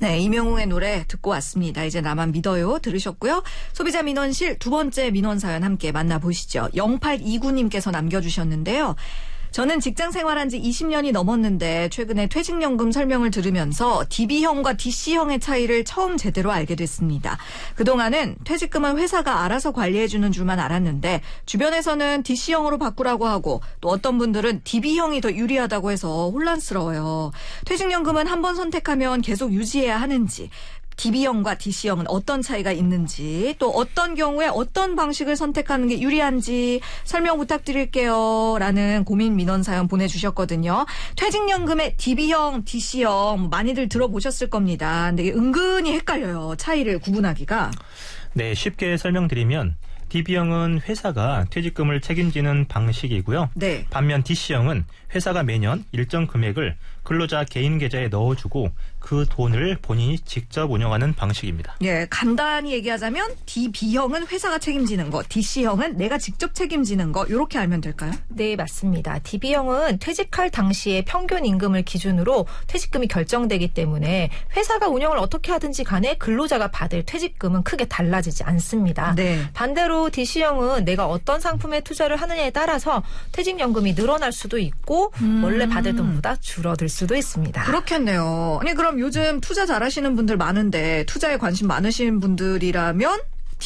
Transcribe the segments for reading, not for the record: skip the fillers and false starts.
네, 이명웅의 노래 듣고 왔습니다. 이제 나만 믿어요 들으셨고요. 소비자 민원실 두 번째 민원 사연 함께 만나보시죠. 0829님께서 남겨주셨는데요. 저는 직장 생활한 지 20년이 넘었는데 최근에 퇴직연금 설명을 들으면서 DB형과 DC형의 차이를 처음 제대로 알게 됐습니다. 그동안은 퇴직금은 회사가 알아서 관리해주는 줄만 알았는데 주변에서는 DC형으로 바꾸라고 하고 또 어떤 분들은 DB형이 더 유리하다고 해서 혼란스러워요. 퇴직연금은 한 번 선택하면 계속 유지해야 하는지, DB형과 DC형은 어떤 차이가 있는지, 또 어떤 경우에 어떤 방식을 선택하는 게 유리한지 설명 부탁드릴게요 라는 고민 민원 사연 보내주셨거든요. 퇴직연금의 DB형, DC형 많이들 들어보셨을 겁니다. 근데 은근히 헷갈려요. 차이를 구분하기가. 네, 쉽게 설명드리면 DB형은 회사가 퇴직금을 책임지는 방식이고요. 네. 반면 DC형은 회사가 매년 일정 금액을 근로자 개인 계좌에 넣어주고 그 돈을 본인이 직접 운영하는 방식입니다. 예, 간단히 얘기하자면 DB형은 회사가 책임지는 거, DC형은 내가 직접 책임지는 거, 이렇게 알면 될까요? 네, 맞습니다. DB형은 퇴직할 당시의 평균 임금을 기준으로 퇴직금이 결정되기 때문에 회사가 운영을 어떻게 하든지 간에 근로자가 받을 퇴직금은 크게 달라지지 않습니다. 네. 반대로 DC형은 내가 어떤 상품에 투자를 하느냐에 따라서 퇴직연금이 늘어날 수도 있고 원래 받을 돈보다 줄어들 수도 있습니다. 그렇겠네요. 아니 그럼 요즘 투자 잘하시는 분들 많은데 투자에 관심 많으신 분들이라면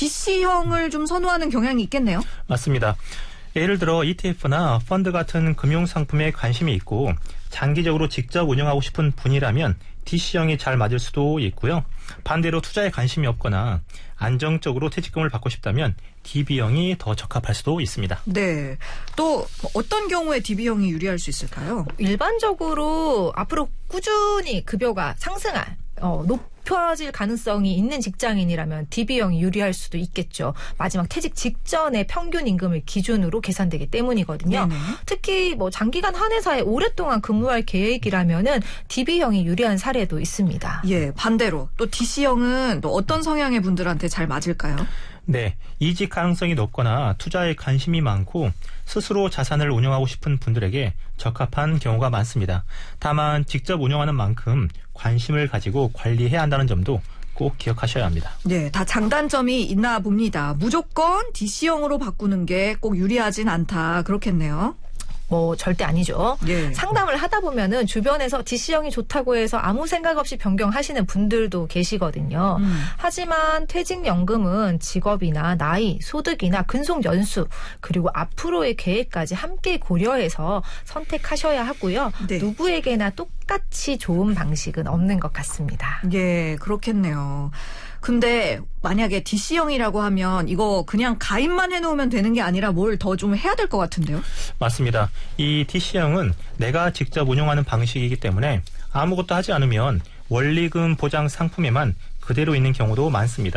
DC형을 좀 선호하는 경향이 있겠네요. 맞습니다. 예를 들어 ETF나 펀드 같은 금융상품에 관심이 있고 장기적으로 직접 운영하고 싶은 분이라면 DC형이 잘 맞을 수도 있고요. 반대로 투자에 관심이 없거나 안정적으로 퇴직금을 받고 싶다면 DB형이 더 적합할 수도 있습니다. 네. 또 어떤 경우에 DB형이 유리할 수 있을까요? 일반적으로 앞으로 꾸준히 급여가 상승할 높아질 가능성이 있는 직장인이라면 DB형이 유리할 수도 있겠죠. 마지막 퇴직 직전의 평균 임금을 기준으로 계산되기 때문이거든요. 네네. 특히 장기간 한 회사에 오랫동안 근무할 계획이라면은 DB형이 유리한 사례도 있습니다. 예, 반대로 또 DC형은 또 어떤 성향의 분들한테 잘 맞을까요? 네, 이직 가능성이 높거나 투자에 관심이 많고 스스로 자산을 운영하고 싶은 분들에게 적합한 경우가 많습니다. 다만 직접 운영하는 만큼 관심을 가지고 관리해야 한다는 점도 꼭 기억하셔야 합니다. 네, 다 장단점이 있나 봅니다. 무조건 DC형으로 바꾸는 게 꼭 유리하진 않다. 그렇겠네요. 절대 아니죠. 예. 상담을 하다 보면은 주변에서 DC형이 좋다고 해서 아무 생각 없이 변경하시는 분들도 계시거든요. 하지만 퇴직연금은 직업이나 나이, 소득이나 근속 연수, 그리고 앞으로의 계획까지 함께 고려해서 선택하셔야 하고요. 네. 누구에게나 똑같이 좋은 방식은 없는 것 같습니다. 예, 그렇겠네요. 근데 만약에 DC형이라고 하면 이거 그냥 가입만 해놓으면 되는 게 아니라 뭘 더 좀 해야 될 것 같은데요? 맞습니다. 이 DC형은 내가 직접 운영하는 방식이기 때문에 아무것도 하지 않으면 원리금 보장 상품에만 그대로 있는 경우도 많습니다.